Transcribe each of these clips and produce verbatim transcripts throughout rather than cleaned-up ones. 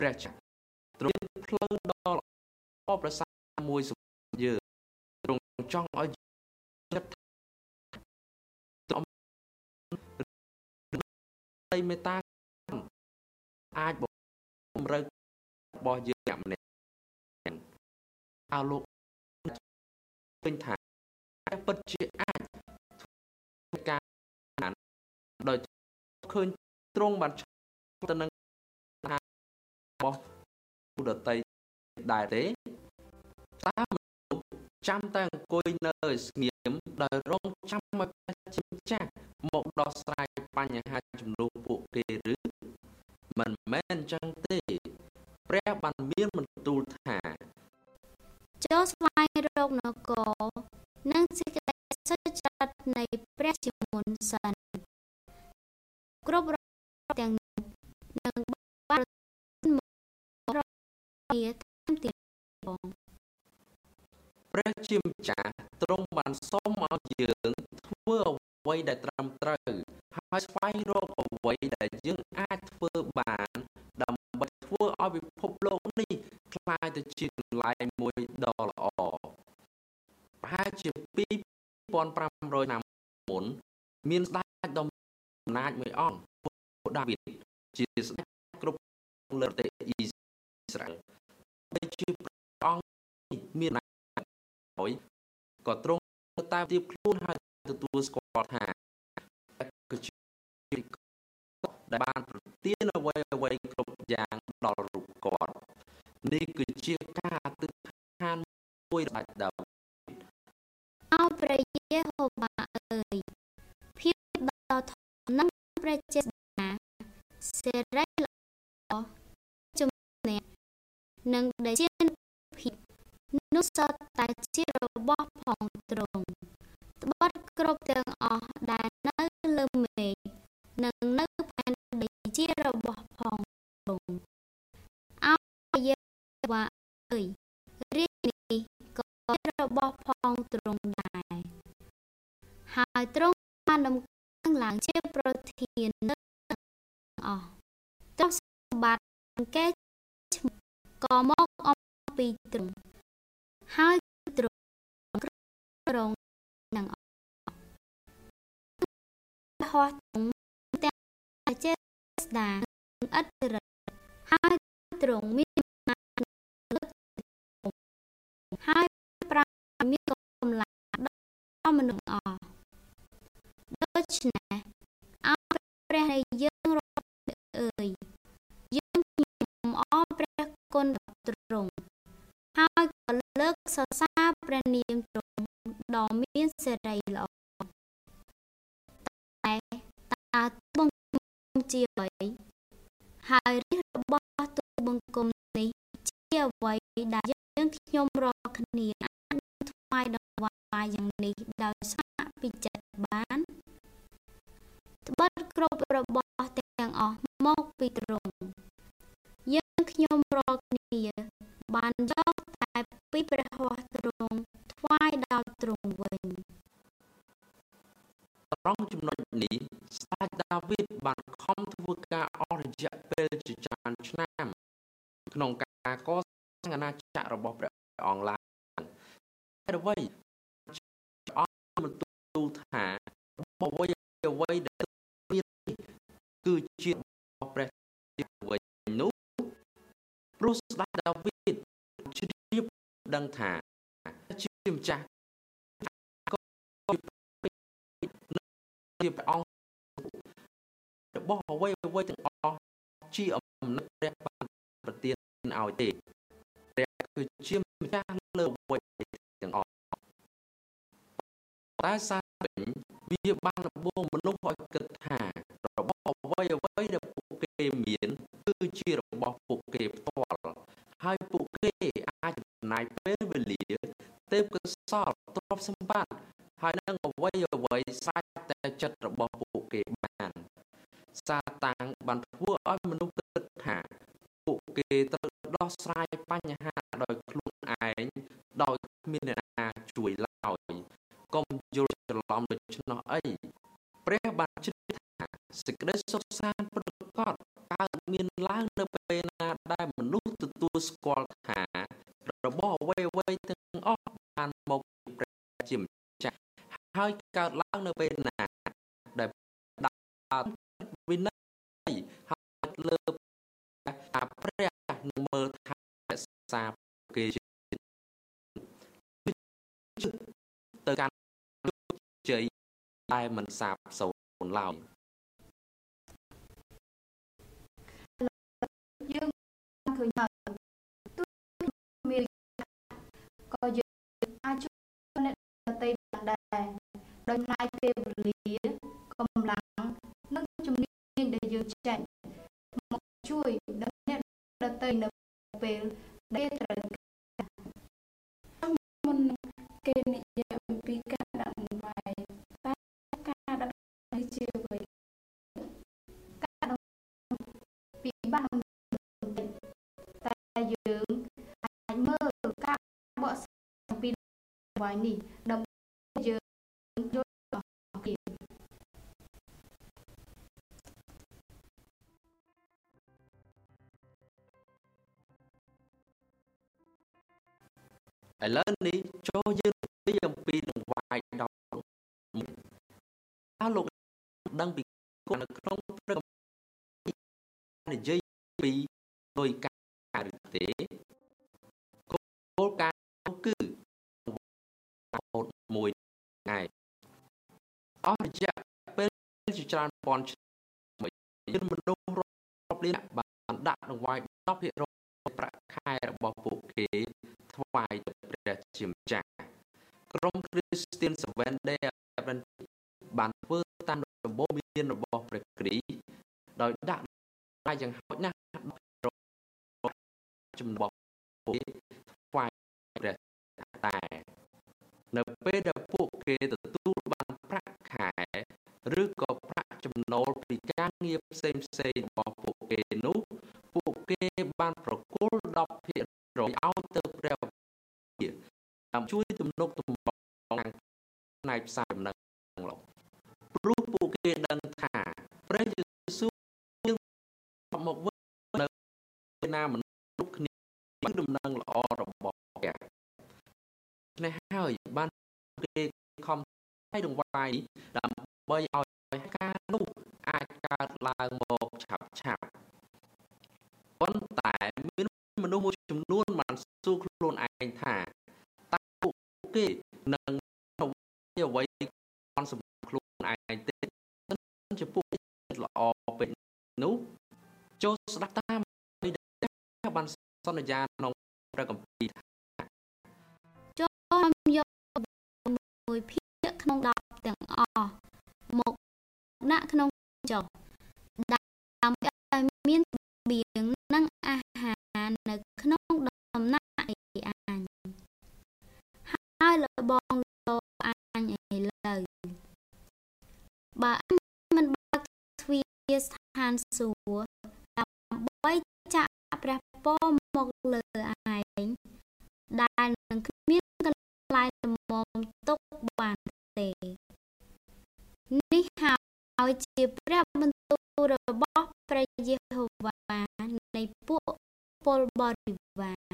ព្រះចក្រទ្រង់ផ្លូវដល់អបប្រសាមួយសម្រាប់យើងទ្រង់ចង់ឲ្យចិត្តទ្រង់នៃមេត្តាអាចបំរើរបស់យើងម្នាក់អើលោកឃើញថាពិតជាអាចធ្វើការដោយឃើញទ្រង់បានទៅនឹងរបស់ผู้ដតីដែរទេតើចាំតែអង្គុយនៅស្ងៀមដោយរងចាំឲ្យព្រះជាម្ចាស់មកដោះស្រាយបញ្ហាចំនួនពួកគេឬមិនមែនអញ្ចឹងទេព្រះបានមានបន្ទូលថាចូលស្វែងរកនគរនិងសេចក្តីសុចរិតនៃព្រះជាមុនសិនគ្រប់រកទាំងនោះនឹងបានរកជាតាមទីបងព្រះជាម្ចាស់ទ្រង់បានសូមឲ្យយើងធ្វើអ្វីដែលត្រឹមត្រូវហើយស្វែងរកអ្វីដែលយើងអាចធ្វើបានដើម្បីធ្វើឲ្យពិភពលោកនេះក្លាយទៅជាកន្លែងមួយដ៏ល្អប្រហែលជាពីរពាន់ប្រាំរយឆ្នាំមុនមានស្ដេចដ៏មានអំណាចមួយអង្គពួកដាវីតជាស្ដេចគ្រប់លើប្រទេសអ៊ីស្រាអែលដែលជាព្រះអង្គមានហើយក៏ទ្រង់តែទៀបខ្លួនហើយទទួលស្គាល់ថាគឺជាដែលបានប្រទានអ្វីអ្វីគ្រប់យ៉ាងដល់រូបគាត់នេះគឺជាការអធិដ្ឋានមួយរបស់ដាវីតអោព្រះយេហូវ៉ាអើយភាពដ៏ធំនឹងព្រះចេស្តាសេរីល្អជំនះនិងដែលជាភាពនោះសុទ្ធតែជារបស់ផងទ្រង់ត្បិតគ្រប់ទាំងអស់ដែលនៅលើមេឃនិងនៅផែនដីជារបស់ផងទ្រង់អោព្រះយេហូវ៉ាអើយរាជនេះក៏ជារបស់ផងទ្រង់ដែរហើយទ្រង់បានដំកើងឡើងជាប្រធាននៅអស់ទ្រព្យសម្បត្តិគេឈ្មោះក៏មកអំពីទ្រង់ហើយទ្រង់គ្រងនឹងអស់ហោះទ្រង់ទាំងចេស្តានិងឥទ្ធិឫទ្ធិហើយទ្រង់មានអំណាចលើហើយប្រាមានកម្លាំងដល់មនុស្សអស់ដូច្នេះអោព្រះនៃយើងរាប់អើយយើងខ្ញុំអរព្រះគុណទ្រង់ហើយក៏លើកសរសើរព្រះនាមទ្រង់ដ៏មានសេរីល្អតែតើបង្គំជាអ្វីហើយរាជរបស់ទូបង្គំនេះជាអ្វីដែលយើងខ្ញុំរាល់គ្នាអាចថ្វាយដល់វាយ៉ាងនេះដោយសារពីចិត្តបានត្បិតគ្រប់របស់ទាំងអស់មកពីទ្រង់យើងខ្ញុំរាល់គ្នាបានយកតែពីព្រះហស្ថទ្រង់ថ្វាយដល់ទ្រង់វិញត្រង់ចំណុចនេះស្ដេចដាវីតបានខំធ្វើការអស់រយៈពេលជាច្រើនឆ្នាំក្នុងការកសាងអាណាចក្ររបស់ព្រះអង្គឡើងហើយអ្វីអង្គបន្ទូលថាអ្វីអ្វីដែលមានគឺជារបស់ព្រះជាវិញនោះព្រោះស្ដេចដាវីតជ្រាបដឹងថាជាម្ចាស់ជាព្រះអង្គរបស់អ្វីអ្វីទាំងអស់ជាអំណត់ព្រះបានប្រទានឲ្យទេព្រះគឺជាម្ចាស់លើអ្វីទាំងអស់តែសារវិញវាបានលបងមនុស្សឲ្យគិតថារបស់អ្វីអ្វីដែលពួកគេមានគឺជារបស់ពួកគេផ្ទាល់ហើយពួកគេអាចចំណាយពេលវេលាទេពកោសល្យទ្រព្យសម្បត្តិហើយនឹងអ្វីអ្វីសាច់តែចិត្តរបស់ពួកគេបានសាតាំងបានធ្វើឲ្យមនុស្សគិតថាពួកគេត្រូវដោះស្រាយបញ្ហាដោយខ្លួនឯងដោយគ្មានអ្នកណាជួយឡើយកុំយល់ច្រឡំដូច្នោះអីព្រះបានជ្រាបថាសេចក្តីសុខសាន្តពិតប្រាកដកើតមានឡើងនៅពេលណាដែលមនុស្សទទួលស្គាល់ថារបស់អ្វីអ្វីទាំងអស់បានមកពីព្រះជាម្ចាស់ហើយកើតឡើងនៅពេលណាដែលដើរវិន័យហើយលើថាព្រះនឹងមើលថារក្សាគេទៅកាន់ជ័យតែមិនសាបសូន្យឡើយយើងឃើញថាទូមានក៏យើងអាចជួយអ្នកដទៃបានដែរដោយផ្នែកពេលវេលាកម្លាំងនិងជំនាញដែលយើងចេះមកជួយដល់អ្នកដទៃនៅពេលដែលត្រូវមុនគេនិយាយអំពីការដាក់ដង្វាយតែការដាក់នេះជាអ្វីការដាក់ពីបានតែយើងអាចមើលការបកស្រាយអំពីដង្វាយនេះដើម្បីយើងយល់ដល់គេឥឡូវនេះចូលយើងនិយាយអំពីដង្វាយដល់តើលោកដឹងពីគុណនៅក្នុងព្រះនិយាយពីដោយការឬទេគោលការណ៍គឺមួយថ្ងៃអស់រយៈពេលជាច្រើនពាន់ឆ្នាំមានមនុស្សរាប់លានបានដាក់ដង្វាយ ដប់ភាគរយ ប្រាក់ខែរបស់ពួកគេថ្វាយទៅព្រះជាម្ចាស់ក្រុម Christian Seventh Day Adventist បានធ្វើតាមដំបូន្មានរបស់ព្រះគ្រីស្ទដោយដាក់តែយ៉ាងហោចណាស់ចំនួនរបស់ពួកគេថ្វាយព្រះតែនៅពេលដែលពួកគេទទួលបានប្រាក់ខែឬក៏ប្រាក់ចំណូលពីការងារផ្សេងផ្សេងរបស់ពួកគេនោះពួកគេបានប្រគល់ ដប់ភាគរយ ឲ្យទៅព្រះដើម្បីជួយទំនុកទំនងខាងផ្នែកផ្សាយដំណឹងលោកព្រោះពួកគេដឹងថាព្រះយេស៊ូវយើងមកវិញនៅពេលណាមនុស្សគ្នាមានដំណឹងល្អរបស់ព្រះនេះហើយបានគេខំឲ្យដង្វាយដើម្បីឲ្យការនោះអាចកើតឡើងមកឆាប់ឆាប់ប៉ុន្តែមានមនុស្សមួយចំនួនបានសួរខ្លួនឯងថាតើពួកគេនឹងអ្វីអនសម្រាប់ខ្លួនឯងទេចំពោះល្អពេកនោះចូលស្ដាប់តាមបានសន្យាក្នុងព្រះគម្ពីរចូលយកមួយភាគក្នុងដប់ទាំងអស់មកដាក់ក្នុងចុះដើម្បីឲ្យមានបៀងនិងអាហារនៅក្នុងដំណាក់ឯអញហើយលបងលោអញឥឡូវបើអញមិនបើកទ្វារស្ថានសួគ៌ដើម្បីចាក់ព្រះពរមកលើឯងដែលនឹងគ្មានកន្លែងល្មមទុកបានទេនេះហើយជាព្រះបន្ទូលរបស់ព្រះយេហូវ៉ានៃពួកពលបរិវារ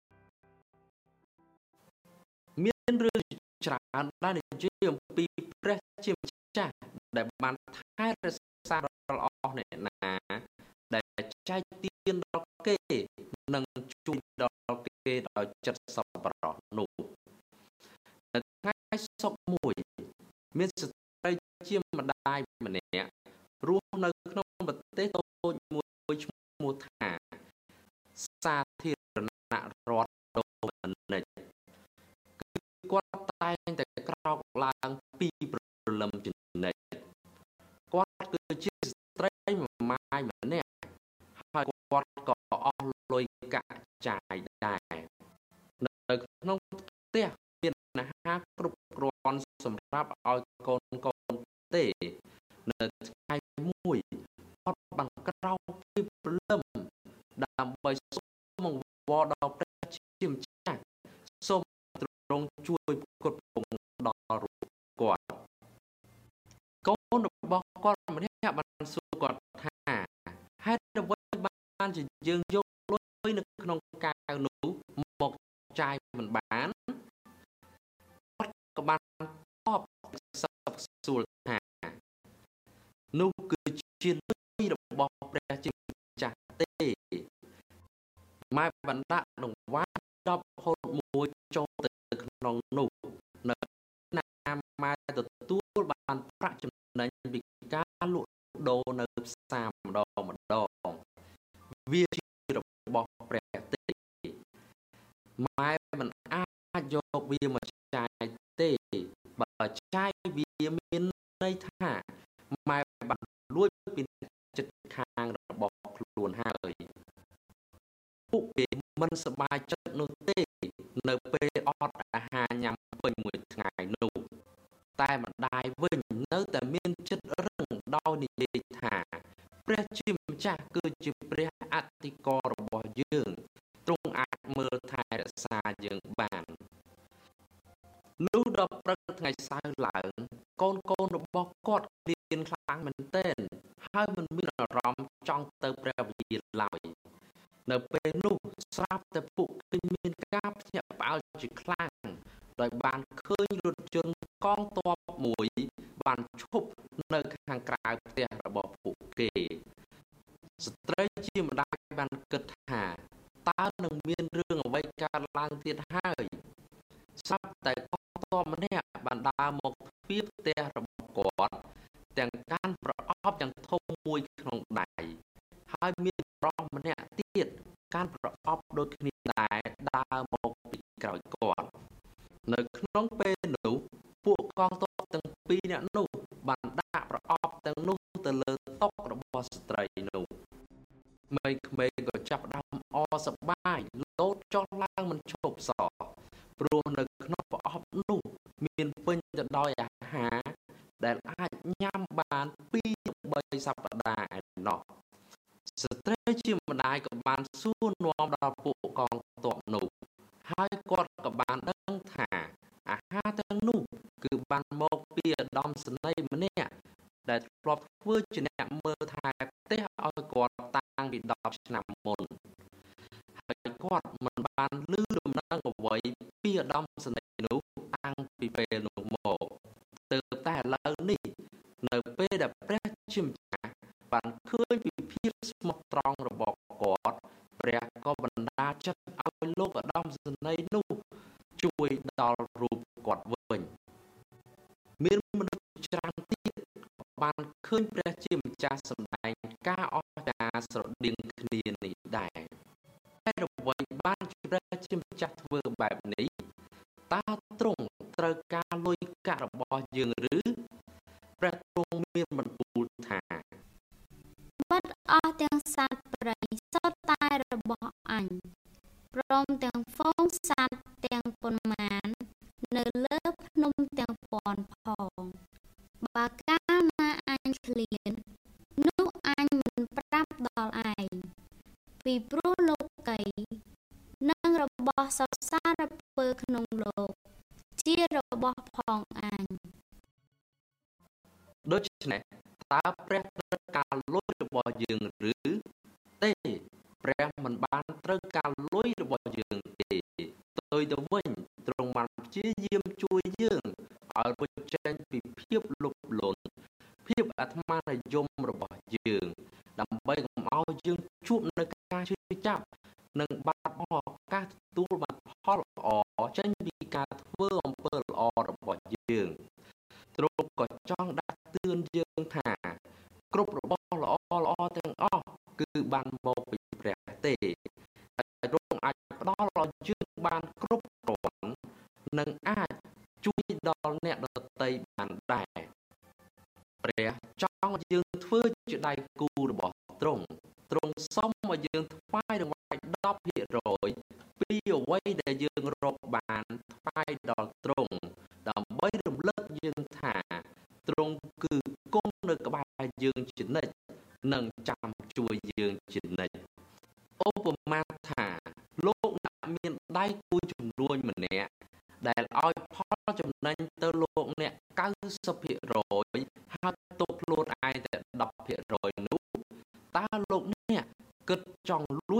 មានរឿងច្រើនដែលនិយាយអំពីព្រះជាម្ចាស់ដែលបានថែរក្សាដល់អស់អ្នកណាដែលចែកទានដល់គេនិងជួយដល់គេដោយចិត្តសប្បុរសនោះនៅថ្ងៃសុក្រមួយមានស្ត្រីជាម្ដាយម្នាក់រស់នៅក្នុងប្រទេសតូចមួយឈ្មោះថាសាធារណរដ្ឋដូមិនិកគឺគាត់តែងតែក្រោកឡើងពីព្រលឹមជានិច្ចគាត់គឺជាស្ត្រីម៉ាយម្នាក់ហើយគាត់ក៏អស់លុយកាក់ចាយដែរនៅក្នុងផ្ទះមានអាហារគ្រប់គ្រាន់សម្រាប់ឲ្យកូនកូនទេនៅថ្ងៃមួយគាត់បានក្រោកពីព្រលឹមដើម្បីសូមអង្វរដល់ព្រះជាម្ចាស់សូមទ្រង់ជួយផ្គត់ផ្គង់ដល់រូបគាត់កូនរបស់គាត់ម្នាក់បានសួរគាត់ថាហេតុអ្វីបានជាយើងយកលុយនៅក្នុងកាវនោះមកចាយមិនបានគាត់ក៏បានតបសពសួរថានោះគឺជាលុយរបស់ព្រះជាម្ចាស់ទេម៉ែបណ្ដាក់ដង្វាយដប់ហូតមួយចូលទៅក្នុងនោះនៅណាម៉ែទទួលបានប្រាក់ចំណេញពីការលក់ដូរនៅផ្សារម្ដងម្ដងវាជារបស់ព្រះទេម៉ែមិនអាចយកវាមកចាយទេបើចាយវាមានន័យថាម៉ែបានលួចពីចិត្តខាងរបស់ខ្លួនហើយពួកគេមិនសប្បាយចិត្តនោះទេនៅពេលអត់អាហារញ៉ាំពេញមួយថ្ងៃនោះតែម្ដាយវិញនៅតែមានចិត្តរឹងដោយនិយាយថាព្រះជាម្ចាស់គឺជាព្រះអធិការរបស់យើងទ្រង់អាចមើលថែរក្សាយើងបានលុះដល់ព្រឹកថ្ងៃសៅរ៍ឡើងកូនកូនរបស់គាត់គ្រៀនខ្លាំងមែនទែនហើយមិនមានអារម្មណ៍ចង់ទៅព្រះវិហារឡើយនៅពេលនោះស្រាប់តែពួកគេមានការភ្ញាក់ផ្អើលជាខ្លាំងដោយបានឃើញរថយន្តកងទ័ពមួយបានឈប់នៅខាងក្រៅផ្ទះរបស់ពួកគេស្ត្រីជាម្ដាយបានគិតថាតើនឹងមានរឿងអ្វីកើតឡើងទៀតហើយស្រាប់តែកងទ័ពម្នាក់បានដើរមកទ្វារផ្ទះរបស់គាត់ទាំងកាន់ប្រអប់យ៉ាងធំមួយក្នុងដៃហើយមានប្រុសម្នាក់ទៀតកាន់ប្រអប់ដូចគ្នាដែរដើរមកពីក្រោយគាត់នៅក្នុងពេលនោះពួកកងទ័ពទាំងពីរនាក់នោះបានដាក់ប្រអប់ទាំងនោះទៅលើតុរបស់ស្ត្រីនោះក្មេងៗក៏ចាប់ផ្ដើមអសប្បាយលោតចុះឡើងមិនឈប់សោះព្រោះនៅក្នុងប្រអប់នោះមានពេញទៅដោយអាហារដែលអាចញ៉ាំបានពីរទៅបីសប្តាហ៍ឯណោះស្ត្រីជាម្ដាយក៏បានសួរនាំដល់ពួកកងទ័ពនោះហើយគាត់ក៏បានដឹងថាអាហារទាំងនោះគឺបានមកពីឧត្តមសេនីយ៍ម្នាក់ដែលធ្លាប់ធ្វើជាអ្នកមើលថែផ្ទះឲ្យគាត់តាំងពីដប់ឆ្នាំមុនហើយគាត់មិនបានឮដំណឹងអ្វីពីឧត្តមសេនីយ៍នោះតាំងពីពេលនោះមកទើបតែឥឡូវនេះនៅពេលដែលព្រះជាម្ចាស់បានឃើញពីភាពស្មោះត្រង់របស់គាត់ព្រះក៏បណ្ដាចិត្តឲ្យលោកឧត្តមសេនីយ៍នោះជួយដល់រូបគាត់វិញមានមនុស្សច្រើនទៀតបានឃើញព្រះជាម្ចាស់សម្ដែងការអស្ចារ្យស្រដៀងគ្នានេះដែរតែអ្វីបានជាព្រះជាម្ចាស់ធ្វើបែបនេះតើទ្រង់ត្រូវការលុយកាក់របស់យើងឬព្រះទ្រង់មានបន្ទូលថាបិទអស់ទាំងសត្វព្រៃសុទ្ធតែរបស់អញព្រមទាំងហ្វូងសត្វទាំងប៉ុន្មាននៅលើភ្នំទាំងពាន់ផងបើកាលណាអញឃ្លាននោះអញមិនប្រាប់ដល់ឯងពីព្រោះលោកីនិងរបស់សត្វសារពើក្នុងលោកជារបស់ផងអញដូច្នេះតើព្រះត្រូវការលុយរបស់យើងឬទេព្រះមិនបានត្រូវការលុយរបស់យើងទេផ្ទុយទៅវិញទ្រង់បានព្យាយាមជួយយើងឲ្យរួចចេញពីភាពលុបលន់ភាពអាត្មានិយមរបស់យើងដើម្បីកុំឲ្យយើងជួបនៅការជឿចាប់និងបាត់បង់ឱកាសទទួលបានផលល្អចេញពីការធ្វើអំពើល្អរបស់យើងទ្រង់ក៏ចង់ដាស់តឿនយើងថាគ្រប់របស់ល្អល្អទាំងអស់គឺបានមកពីព្រះទេហើយទ្រង់អាចផ្ដល់ឲ្យយើងបានគ្រប់គ្រាន់និងអាចជួយដល់អ្នកដទៃបានដែរព្រះចង់ឲ្យយើងធ្វើជាដៃគូរបស់ទ្រង់ទ្រង់សុំឲ្យយើងថ្វាយរង្វាយ ដប់ភាគរយ ពីអ្វីដែលយើងរកបានថ្វាយដល់ទ្រង់ដើម្បីរំលឹកយើងថាទ្រង់គឺគង់នៅក្បែរយើងជានិច្ចនិងចាំជួយយើងជានិច្ចឧបមាថាលោកអ្នកមានដៃគូចំនួនម្នាក់ដែលឲ្យផលចំណេញទៅលោកអ្នក កៅសិបភាគរយ ហើយទុកខ្លួនឯងតែ ដប់ភាគរយ នោះតើលោកអ្នកគិតចង់លួច ដប់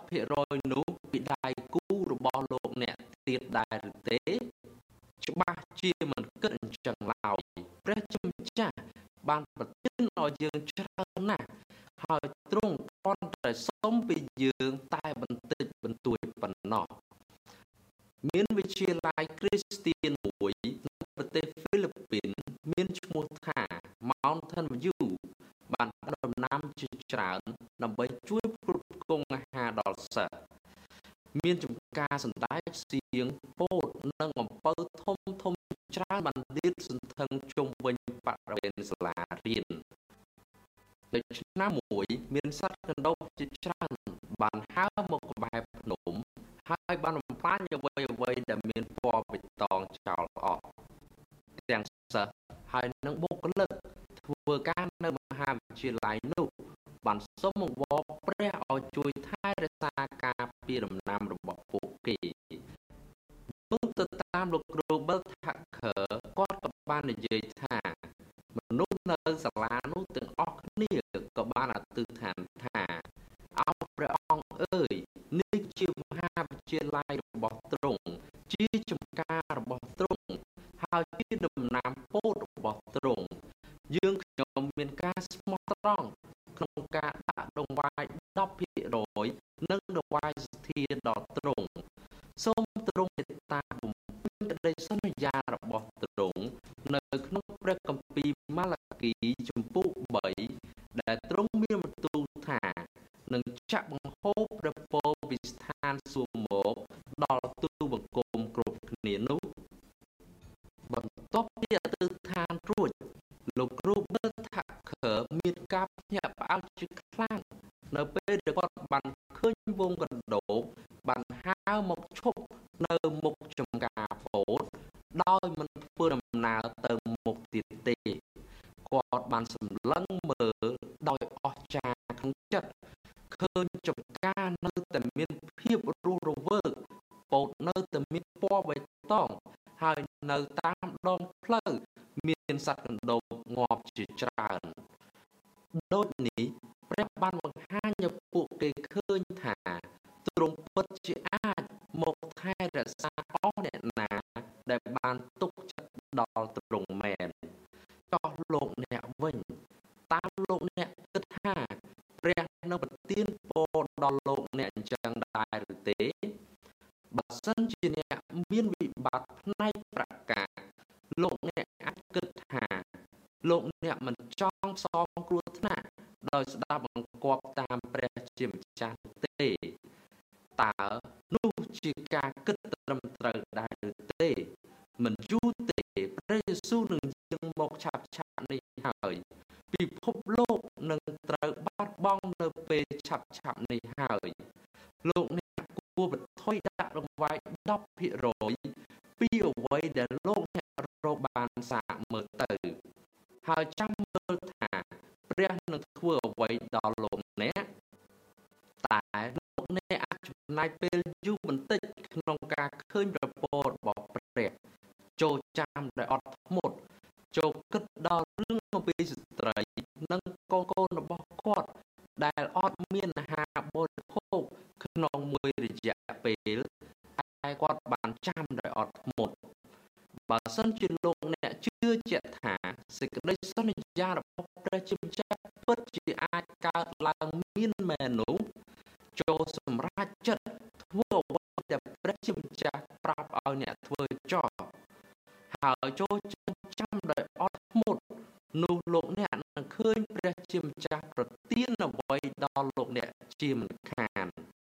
ភាគរយនោះពីដៃគូរបស់លោកអ្នកទៀតដែរឬទេច្បាស់ជាមិនគិតអញ្ចឹងឡើយព្រះជាម្ចាស់បានប្រទានឲ្យយើងច្រើនណាស់ហើយទ្រង់គ្រាន់តែសុំពីយើងតែបន្តិចបន្តួចប៉ុណ្ណោះមានវិទ្យាល័យគ្រីស្ទានមួយនៅប្រទេសហ្វីលីពីនមានឈ្មោះថា Mountain View បានដំណាំជាច្រើនដើម្បីជួយផ្គត់ផ្គង់អាហារដល់សិស្សមានចំការសណ្តែកសៀងពោតនិងអំពៅធំធំច្រើនបានលាតសន្ធឹងជុំវិញបរិវេណសាលារៀននៅឆ្នាំមួយមានសត្វកណ្ដូបជាច្រើនបានហើរមកក្បែរភ្នំហើយបានបំផ្លាញអ្វីអ្វីដែលមានពណ៌បៃតងចោលអស់ទាំងសិស្សហើយនិងបុគ្គលិកធ្វើការនៅមហាវិទ្យាល័យនោះបានសូមអង្វរព្រះឲ្យជួយថែរក្សាការពារដំណាំរបស់ពួកគេមើលទៅតាមលោកគ្រូ Beltaker គាត់ក៏បាននិយាយថាមនុស្សនៅសាលានោះទាំងអស់គ្នាក៏បានអធិដ្ឋានថាអោព្រះអង្គអើយនេះជាមហាវិទ្យាល័យរបស់ទ្រង់ជាចំការរបស់ទ្រង់ហើយជាដំណាំពោតរបស់ទ្រង់យើងខ្ញុំមានការស្មោះត្រង់ក្នុងការដាក់ដង្វាយ ដប់ភាគរយ និងដង្វាយសទ្ធាដល់ទ្រង់សូមទ្រង់មេត្តាបំពេញក្តីសន្យារបស់ទ្រង់នៅក្នុងព្រះគម្ពីរម៉ាឡាគីជំពូកបីដែលទ្រង់មានបន្ទូលថានឹងចាក់បង្ហូរព្រះពរពីស្ថានសួគ៌មកដល់ទូលបង្គំគ្រប់គ្នានោះបន្ទាប់ពីអធិដ្ឋានរួចលោកគ្រូ Beltaker មានការភ្ញាក់ផ្អើលជាខ្លាំងនៅពេលដែលគាត់បានឃើញវងកណ្ដូបបានហើរមកឈប់នៅមុខចំការពោតដោយមិនធ្វើដំណើរទៅមុខទៀតទេគាត់បានសម្លឹងមើលដោយអស្ចារ្យក្នុងចិត្តឃើញចំការនៅតែមានភាពរស់រវើកពោតនៅតែមានពណ៌បៃតងហើយនៅតាមដងផ្លូវមានសត្វកណ្ដូបងាប់ជាច្រើនដូចនេះព្រះបានបង្ហាញឲ្យពួកគេឃើញថាទ្រង់ពិតជាអាចមកថែរក្សាអស់អ្នកណាដែលបានទុកចិត្តដល់ទ្រង់មែនចោះលោកអ្នកវិញតាមលោកអ្នកគិតថាព្រះនឹងប្រទានពរដល់លោកអ្នកអញ្ចឹងដែរឬទេបើសិនជាអ្នកមានវិបត្តិផ្នែកប្រការលោកអ្នកអាចគិតថាលោកអ្នកមិនចង់ផ្សងគ្រោះថ្នាក់ដោយស្ដាប់បង្គាប់តាមព្រះជាម្ចាស់ទេតើនោះជាការគិតត្រឹមត្រូវដែរឬទេមិនយូរទេព្រះយេស៊ូវនឹងយាងមកឆាប់ឆាប់នេះហើយពិភពលោកនឹងត្រូវបាត់បង់នៅពេលឆាប់ឆាប់នេះហើយលោកអ្នកគួរបន្ថយដាក់រង្វាយ ដប់ភាគរយ ពីអ្វីដែលលោកអ្នករកបានសាកមើលទៅហើយចាំមើលថាព្រះនឹងធ្វើអ្វីដល់លោកអ្នកតែលោកអ្នកអាចចំណាយពេលយូរបន្តិចក្នុងការឃើញប្រពររបស់ព្រះចូលចាំដោយអត់ធ្មត់ចូលគិតដល់រឿងអំពីស្ត្រីនិងកូនកូនរបស់គាត់ដែលអត់មានអាហារបរិភោគក្នុងមួយរយៈពេលតែគាត់បានចាំដោយអត់ធ្មត់បើសិនជាលោកអ្នកជឿជាក់ថាសេចក្តីសន្យារបស់ព្រះជាម្ចាស់ពិតជាអាចកើតឡើងមានមែននោះចូលសម្រេចចិត្តធ្វើអ្វីដែលព្រះជាម្ចាស់ប្រាប់ឲ្យអ្នកធ្វើចោះហើយចូលចាំដោយអត់ធ្មត់នោះលោកអ្នកនឹងឃើញព្រះជាម្ចាស់ប្រទានអ្វីដល់លោកអ្នកជាមិនខា